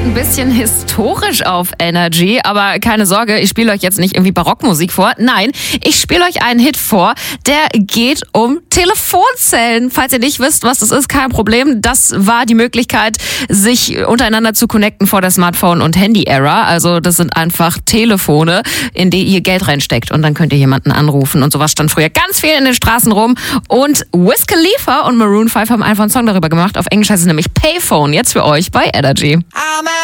ein bisschen historisch auf Energy, aber keine Sorge, ich spiele euch jetzt nicht irgendwie Barockmusik vor. Nein, ich spiele euch einen Hit vor, der geht um Telefonzellen. Falls ihr nicht wisst, was das ist, kein Problem. Das war die Möglichkeit, sich untereinander zu connecten vor der Smartphone- und Handy-Ära. Also das sind einfach Telefone, in die ihr Geld reinsteckt und dann könnt ihr jemanden anrufen. Und sowas stand früher ganz viel in den Straßen rum. Und Wiz Khalifa und Maroon 5 haben einfach einen Song darüber gemacht. Auf Englisch heißt es nämlich Payphone. Jetzt für euch bei Energy.